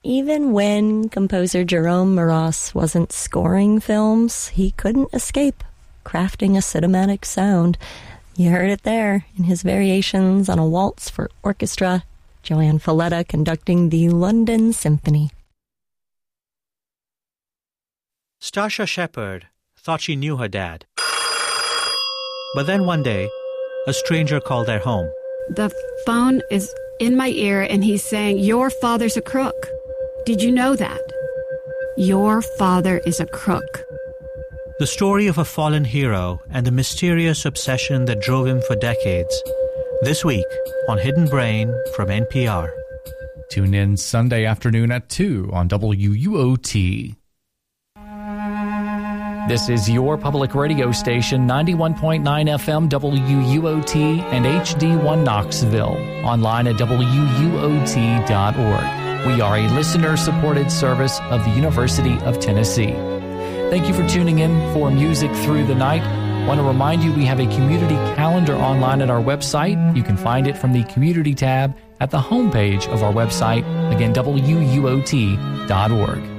Even when composer Jerome Moross wasn't scoring films, he couldn't escape crafting a cinematic sound. You heard it there in his variations on a waltz for orchestra, Joanne Falletta conducting the London Symphony. Stacia Shepherd thought she knew her dad. But then one day, a stranger called their home. The phone is in my ear and he's saying, "Your father's a crook. Did you know that? Your father is a crook." The story of a fallen hero and the mysterious obsession that drove him for decades. This week on Hidden Brain from NPR. Tune in Sunday afternoon at 2 on WUOT. This is your public radio station, 91.9 FM WUOT and HD1 Knoxville. Online at WUOT.org. We are a listener-supported service of the University of Tennessee. Thank you for tuning in for Music Through the Night. I want to remind you we have a community calendar online at our website. You can find it from the Community tab at the homepage of our website, again, WUOT.org.